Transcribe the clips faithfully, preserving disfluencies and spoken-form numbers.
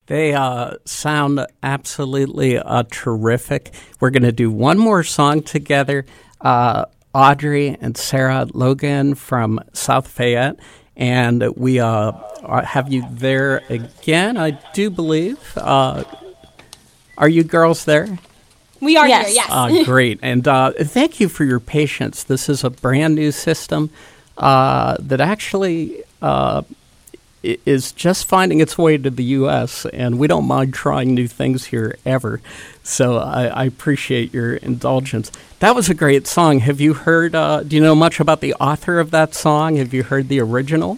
They uh, sound absolutely uh, terrific. We're going to do one more song together. Uh, Audrey and Sarah Logan from South Fayette. And we uh, have you there again, I do believe. Uh, are you girls there? We are yes. here, yes. Uh, great. And uh, thank you for your patience. This is a brand new system uh, that actually uh, is just finding its way to the U S, and we don't mind trying new things here ever. So I, I appreciate your indulgence. That was a great song. Have you heard, uh, do you know much about the author of that song? Have you heard the original?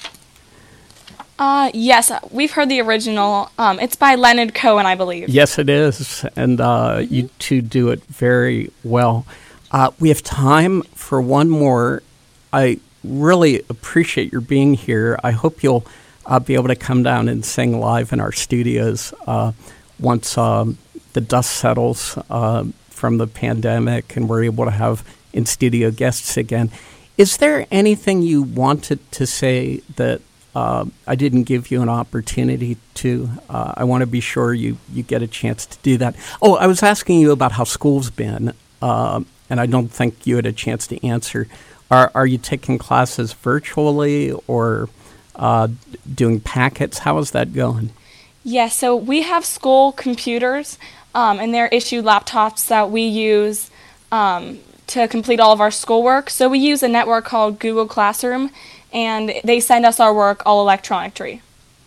Uh, yes, we've heard the original. Um, it's by Leonard Cohen, I believe. Yes, it is, and uh, mm-hmm. you two do it very well. Uh, we have time for one more. I really appreciate your being here. I hope you'll uh, be able to come down and sing live in our studios uh, once um, the dust settles uh, from the pandemic and we're able to have in-studio guests again. Is there anything you wanted to say that uh, I didn't give you an opportunity to? Uh, I want to be sure you, you get a chance to do that. Oh, I was asking you about how school's been, uh, and I don't think you had a chance to answer. Are are you taking classes virtually or uh, doing packets? How is that going? Yes, so we have school computers, um, and they're issued laptops that we use um, to complete all of our schoolwork. So we use a network called Google Classroom, and they send us our work all electronically.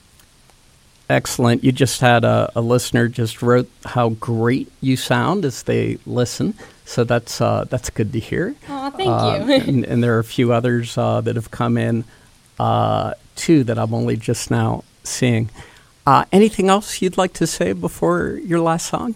Excellent. You just had a, a listener just wrote how great you sound as they listen. So that's uh, that's good to hear. Oh, thank uh, you. and, and there are a few others uh, that have come in, uh, too, that I'm only just now seeing. Uh, anything else you'd like to say before your last song?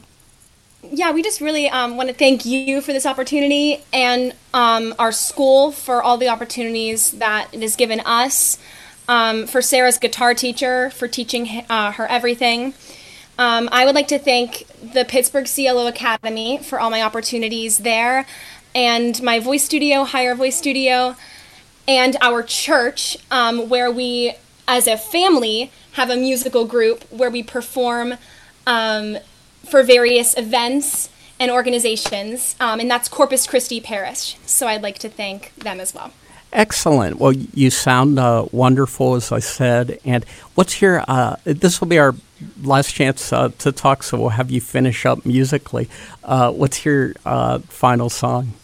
Yeah, we just really um, want to thank you for this opportunity and um, our school for all the opportunities that it has given us, um, for Sarah's guitar teacher for teaching uh, her everything. Um, I would like to thank the Pittsburgh C L O Academy for all my opportunities there, and my voice studio, Higher Voice Studio, and our church, um, where we, as a family, have a musical group where we perform um, for various events and organizations, um, and that's Corpus Christi Parish. So I'd like to thank them as well. Excellent. Well, you sound uh, wonderful, as I said. And what's your, uh, this will be our last chance uh, to talk, so we'll have you finish up musically. Uh, what's your uh, final song?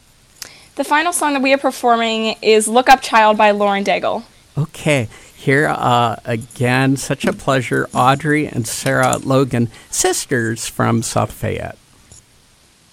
The final song that we are performing is Look Up Child by Lauren Daigle. Okay. Here uh, again, such a pleasure, Audrey and Sarah Logan, sisters from South Fayette.